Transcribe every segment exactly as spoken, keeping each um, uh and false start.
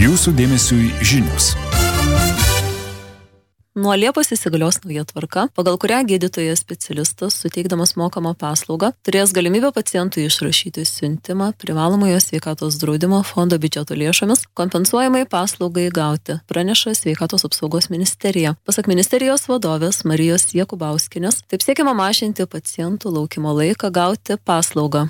Jūsų dėmesiui žinios. Nuo Liepos įsigalios nauja tvarka, pagal kurią gydytojas specialistas, suteikdamas mokamą paslaugą, turės galimybę pacientui išrašyti siuntimą privalomojo sveikatos draudimo fondo biudžeto lėšomis kompensuojamai paslaugai gauti, praneša Sveikatos apsaugos ministerija. Pasak ministerijos vadovės Marijos Jakubauskienės, taip siekiama mažinti pacientų laukimo laiką gauti paslaugą.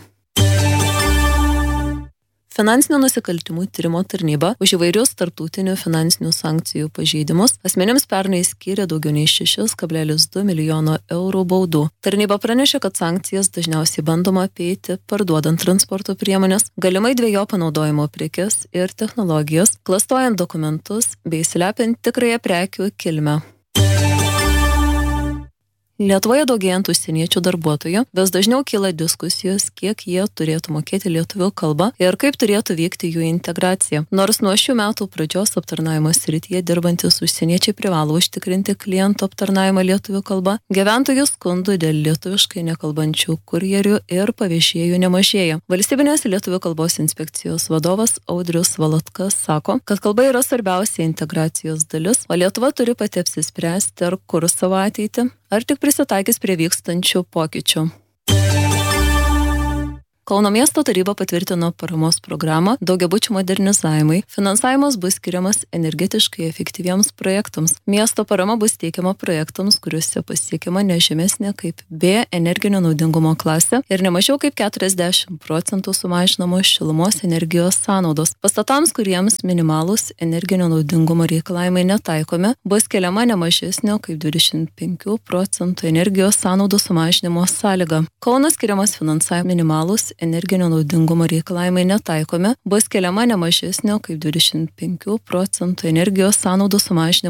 Finansinių nusikaltimų tyrimo tarnyba už įvairius tarptautinių finansinių sankcijų pažeidimus asmenims pernai skyrė daugiau nei šeši kablelis du milijono eurų baudų. Tarnyba pranešė, kad sankcijas dažniausiai bandoma apeiti parduodant transporto priemonės, galimai dvejopo panaudojimo prekes ir technologijas, klastojant dokumentus bei slepiant tikrąją prekių kilmę. Lietuvoje daugėjant užsieniečių darbuotojų, vis dažniau kyla diskusijos, kiek jie turėtų mokėti lietuvių kalbą ir kaip turėtų vykti jų integracija. Nors nuo šių metų pradžios aptarnavimo srityje dirbantis užsieniečiai privalo užtikrinti klientų aptarnavimą lietuvių kalba, gyventojų skundų dėl lietuviškai nekalbančių kurjerių ir pavežėjų nemažėja. Valstybinės lietuvių kalbos inspekcijos vadovas Audrius Valotkas sako, kad kalba yra svarbiausia integracijos dalis, o Lietuva turi pati apsispręsti, ar kur savo ateitį, ar tik prisitaikys prie vykstančių pokyčių. Kauno miesto taryba patvirtino paramos programą daugiabučių modernizavimui. Finansavimas bus skiriamas energetiškai efektyviems projektams. Miesto parama bus teikiama projektams, kuriuose pasiekiama ne žemesnė kaip B energinio naudingumo klasė ir ne mažiau kaip keturiasdešimt procentų sumažinamos šilumos energijos sąnaudos. Pastatams, kuriems minimalūs energinio naudingumo reikalavimai netaikomi, bus keliama ne mažesnio kaip dvidešimt penkių procentų energijos sąnaudų sumažinimo sąlyga. Kaunas skiriamas finansavimui minimalūs energinio naudingumo reikalavimai netaikomi, bus keliama ne mažesnio kaip dvidešimt penkių procentų energijos sąnaudų sumažinimo